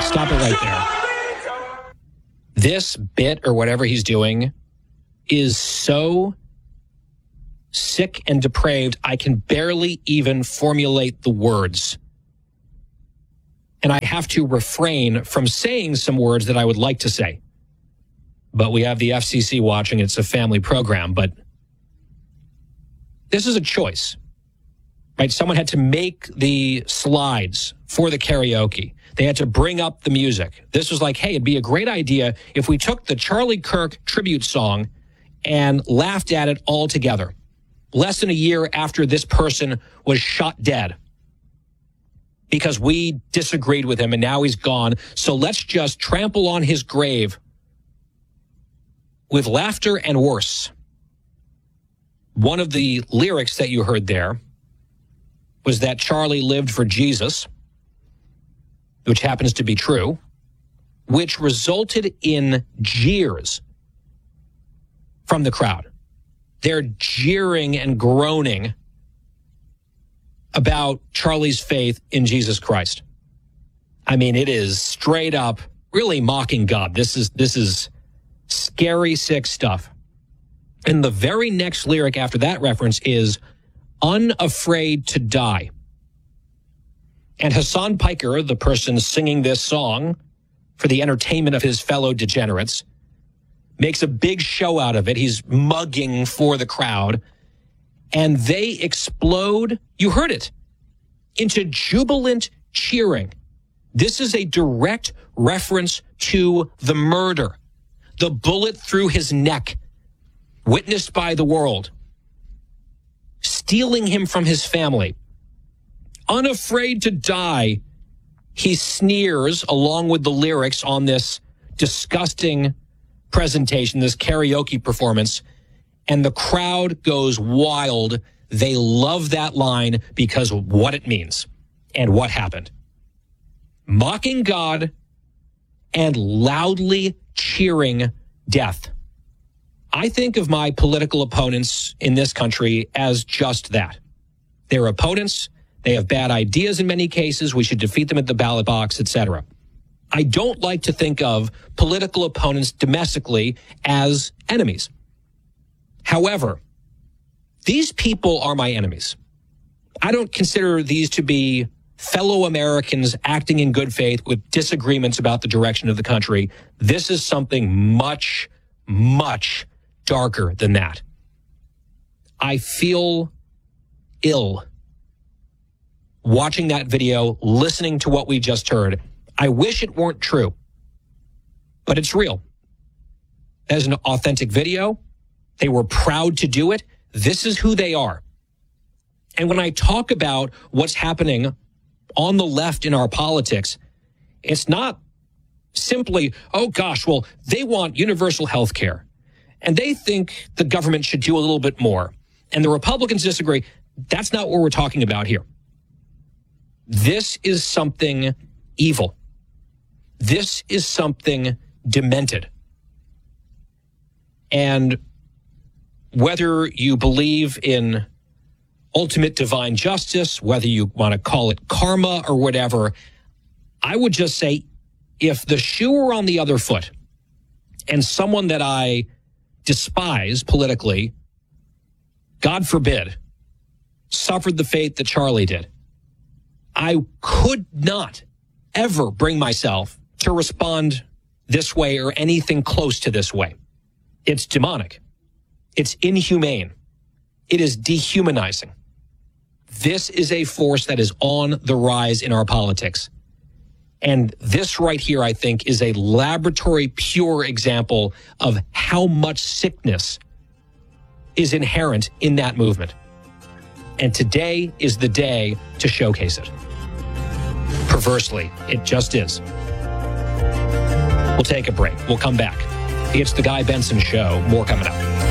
Stop it right there. This bit or whatever he's doing is so sick and depraved, I can barely even formulate the words. And I have to refrain from saying some words that I would like to say. But we have the FCC watching. It's a family program. But this is a choice, right? Someone had to make the slides for the karaoke. They had to bring up the music. This was like, hey, it'd be a great idea if we took the Charlie Kirk tribute song and laughed at it all together. Less than a year after this person was shot dead because we disagreed with him and now he's gone. So let's just trample on his grave with laughter and worse. One of the lyrics that you heard there was that Charlie lived for Jesus, which happens to be true, which resulted in jeers from the crowd. They're jeering and groaning about Charlie's faith in Jesus Christ. I mean, it is straight up really mocking God. This is scary, sick stuff. And the very next lyric after that reference is unafraid to die. And Hassan Piker, the person singing this song for the entertainment of his fellow degenerates, makes a big show out of it. He's mugging for the crowd. And they explode, you heard it, into jubilant cheering. This is a direct reference to the murder, the bullet through his neck, witnessed by the world, stealing him from his family. Unafraid to die, he sneers along with the lyrics on this disgusting presentation, this karaoke performance, and the crowd goes wild. They love that line because of what it means and what happened. Mocking God and loudly cheering death. I think of my political opponents in this country as just that. They're opponents. They have bad ideas in many cases. We should defeat them at the ballot box, etc. I don't like to think of political opponents domestically as enemies. However, these people are my enemies. I don't consider these to be fellow Americans acting in good faith with disagreements about the direction of the country. This is something much, much darker than that. I feel ill watching that video, listening to what we just heard. I wish it weren't true, but it's real. As an authentic video, they were proud to do it. This is who they are. And when I talk about what's happening on the left in our politics, it's not simply, oh gosh, well, they want universal health care and they think the government should do a little bit more. And the Republicans disagree. That's not what we're talking about here. This is something evil. This is something demented. And whether you believe in ultimate divine justice, whether you want to call it karma or whatever, I would just say if the shoe were on the other foot and someone that I despise politically, God forbid, suffered the fate that Charlie did, I could not ever bring myself to respond this way or anything close to this way. It's demonic. It's inhumane. It is dehumanizing. This is a force that is on the rise in our politics. And this right here, I think, is a laboratory pure example of how much sickness is inherent in that movement. And today is the day to showcase it. Perversely, it just is. We'll take a break. We'll come back. It's the Guy Benson Show. More coming up.